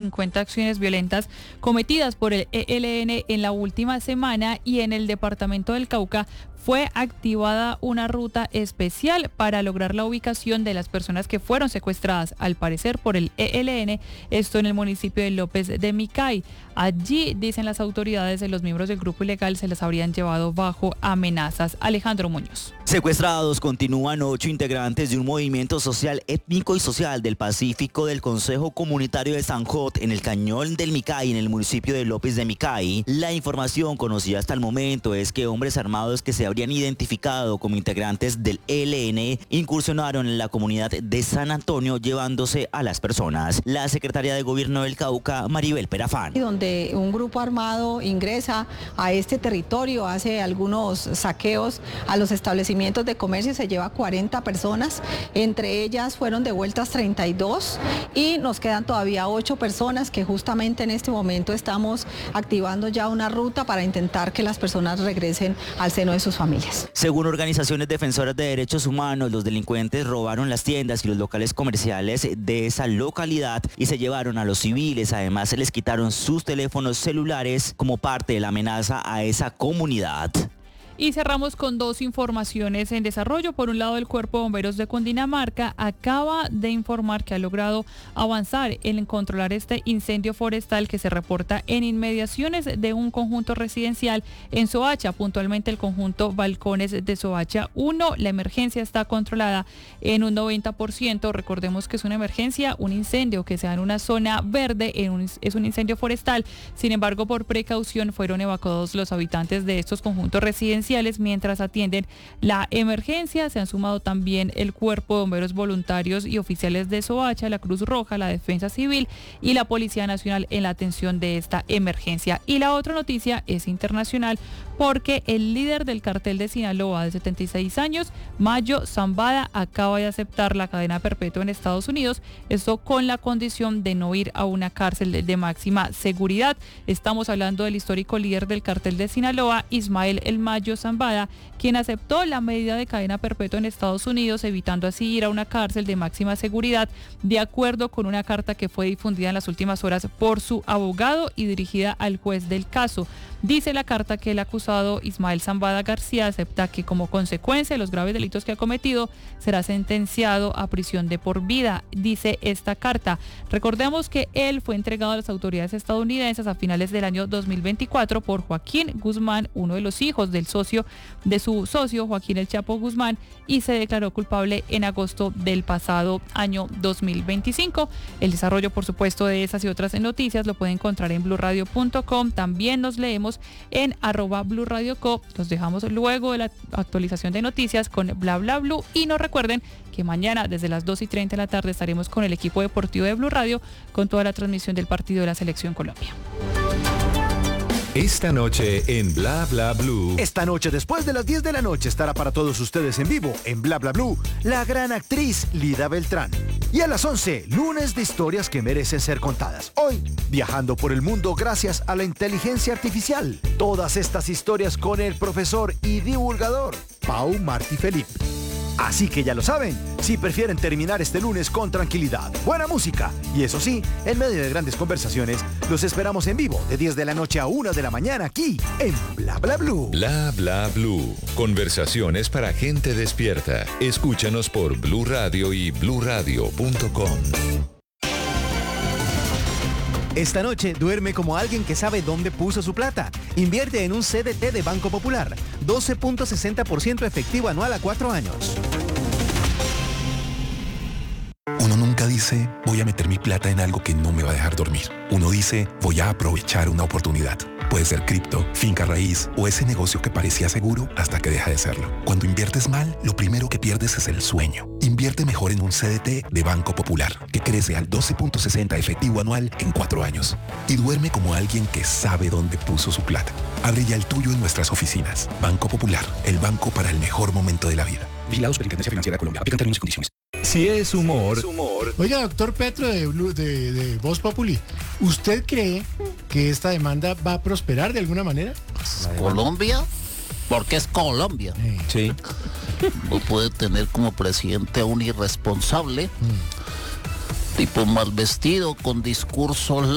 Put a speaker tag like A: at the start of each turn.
A: 50 acciones violentas cometidas por el ELN en la última semana, y en el departamento del Cauca fue activada una ruta especial para lograr la ubicación de las personas que fueron secuestradas, al parecer por el ELN, esto en el municipio de López de Micay. Allí, dicen las autoridades, los miembros del grupo ilegal se las habrían llevado bajo amenazas. Alejandro Muñoz.
B: Secuestrados continúan 8 integrantes de un movimiento social, étnico y social del Pacífico del Consejo Comunitario de San Jot en el Cañón del Micay, en el municipio de López de Micay. La información conocida hasta el momento es que hombres armados que se habrían identificado como integrantes del ELN incursionaron en la comunidad de San Antonio llevándose a las personas. La secretaria de Gobierno del Cauca, Maribel Perafán.
C: Donde un grupo armado ingresa a este territorio, hace algunos saqueos a los establecimientos de comercio, se lleva 40 personas, entre ellas fueron devueltas 32 y nos quedan todavía 8 personas que justamente en este momento estamos activando ya una ruta para intentar que las personas regresen al seno de sus familias.
B: Según organizaciones defensoras de derechos humanos, los delincuentes robaron las tiendas y los locales comerciales de esa localidad y se llevaron a los civiles. Además, se les quitaron sus teléfonos celulares como parte de la amenaza a esa comunidad.
A: Y cerramos con 2 informaciones en desarrollo. Por un lado, el Cuerpo de Bomberos de Cundinamarca acaba de informar que ha logrado avanzar en controlar este incendio forestal que se reporta en inmediaciones de un conjunto residencial en Soacha, puntualmente el conjunto Balcones de Soacha 1. La emergencia está controlada en un 90%. Recordemos que es una emergencia, un incendio que se da en una zona verde, es un incendio forestal. Sin embargo, por precaución fueron evacuados los habitantes de estos conjuntos residenciales mientras atienden la emergencia. Se han sumado también el Cuerpo de Bomberos Voluntarios y oficiales de Soacha, la Cruz Roja, la Defensa Civil y la Policía Nacional en la atención de esta emergencia. Y la otra noticia es internacional, porque el líder del cartel de Sinaloa de 76 años, Mayo Zambada, acaba de aceptar la cadena perpetua en Estados Unidos, esto con la condición de no ir a una cárcel de máxima seguridad. Estamos hablando del histórico líder del cartel de Sinaloa, Ismael El Mayo Zambada, quien aceptó la medida de cadena perpetua en Estados Unidos, evitando así ir a una cárcel de máxima seguridad, de acuerdo con una carta que fue difundida en las últimas horas por su abogado y dirigida al juez del caso. Dice la carta que el acusado Ismael Zambada García acepta que como consecuencia de los graves delitos que ha cometido será sentenciado a prisión de por vida, dice esta carta. Recordemos que él fue entregado a las autoridades estadounidenses a finales del año 2024 por Joaquín Guzmán, uno de los hijos de su socio Joaquín El Chapo Guzmán, y se declaró culpable en agosto del pasado año 2025. El desarrollo, por supuesto, de esas y otras noticias lo pueden encontrar en blurradio.com. También nos leemos en @blurradioco. Los dejamos luego de la actualización de noticias con Bla Bla Blue, y no recuerden que mañana desde las 2:30 de la tarde estaremos con el equipo deportivo de Blue Radio con toda la transmisión del partido de la Selección Colombia.
D: Esta noche en Bla Bla Blue.
E: Esta noche, después de las 10 de la noche, estará para todos ustedes en vivo en Bla Bla Blue la gran actriz Lida Beltrán. Y a las 11, lunes de historias que merecen ser contadas. Hoy, viajando por el mundo gracias a la inteligencia artificial. Todas estas historias con el profesor y divulgador Pau Martí Felipe. Así que ya lo saben, si prefieren terminar este lunes con tranquilidad, buena música y eso sí, en medio de grandes conversaciones, los esperamos en vivo de 10 de la noche a 1 de la mañana aquí en Bla Bla Blue.
D: Bla Bla Blue. Conversaciones para gente despierta. Escúchanos por Blue Radio y bluradio.com.
F: Esta noche duerme como alguien que sabe dónde puso su plata. Invierte en un CDT de Banco Popular. 12.60% efectivo anual a 4 años.
G: Uno nunca dice, voy a meter mi plata en algo que no me va a dejar dormir. Uno dice, voy a aprovechar una oportunidad. Puede ser cripto, finca raíz o ese negocio que parecía seguro hasta que deja de serlo. Cuando inviertes mal, lo primero que pierdes es el sueño. Invierte mejor en un CDT de Banco Popular, que crece al 12.60 efectivo anual en 4 años. Y duerme como alguien que sabe dónde puso su plata. Abre ya el tuyo en nuestras oficinas. Banco Popular, el banco para el mejor momento de la vida.
H: Vigilado Superintendencia Financiera de Colombia. Aplican términos y condiciones.
D: Si es humor.
I: Oiga, doctor Petro de Voz Populi, ¿usted cree que esta demanda va a prosperar de alguna manera?
J: ¿Colombia? Porque es Colombia.
D: Sí.
J: No puede tener como presidente a un irresponsable, tipo mal vestido, con discursos